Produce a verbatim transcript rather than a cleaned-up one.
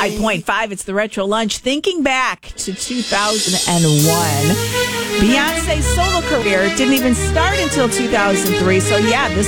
five point five, it's the Retro Lunch. Thinking back to two thousand one, Beyonce's solo career didn't even start until two thousand three. So, yeah, this